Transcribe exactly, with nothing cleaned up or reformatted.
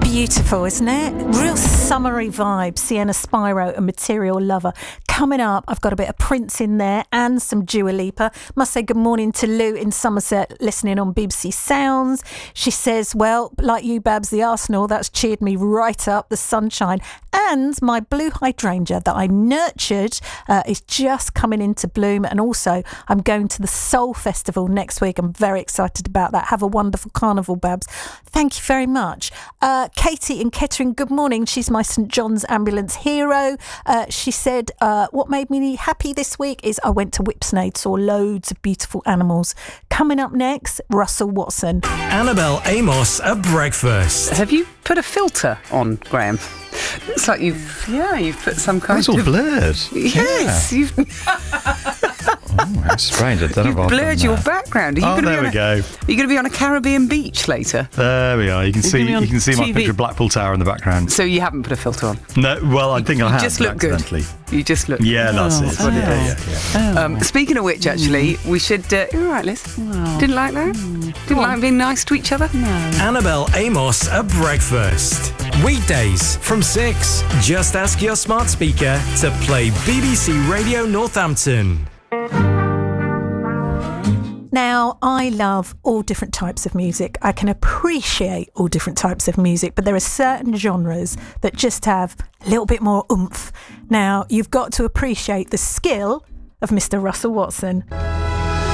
Beautiful, isn't it? Real summery vibe. Sienna Spyro and Material Lover. Coming up, I've got a bit of Prince in there and some Dua Lipa. Must say good morning to Lou in Somerset, listening on B B C Sounds. She says, well, like you, Babs, the Arsenal, that's cheered me right up. The sunshine and my blue hydrangea that I nurtured uh, is just coming into bloom. And also, I'm going to the Soul Festival next week. I'm very excited about that. Have a wonderful carnival, Babs. Thank you very much. Uh, Katie in Kettering, good morning. She's my St John's ambulance hero. Uh, she said, uh, what made me happy this week is I went to Whipsnade, saw loads of beautiful animals. Coming up next, Russell Watson. Annabelle Amos at breakfast. Have you put a filter on, Graham? It's like you've, yeah, you've put some kind It's all of... blurred. Yes, Yeah. you've... Oh, that's strange. I don't know You've if I've blurred done your that. background. Are you Oh, gonna be there on we a, go. Are you going to be on a Caribbean beach later? There we are. You can You're see gonna be on you can see my T V. picture of Blackpool Tower in the background. So you haven't put a filter on? No, well, I think you I have. just look good. accidentally. You just look Yeah, that's Oh, it. what it Yeah, is. yeah, yeah. Um, speaking of which, actually, we should... Uh, you all right, Liz? Didn't like that? Didn't like being nice to each other? No. Annabelle Amos at breakfast. Weekdays from six. Just ask your smart speaker to play B B C Radio Northampton. Now, I love all different types of music. I can appreciate all different types of music, but there are certain genres that just have a little bit more oomph. Now, you've got to appreciate the skill of Mister Russell Watson.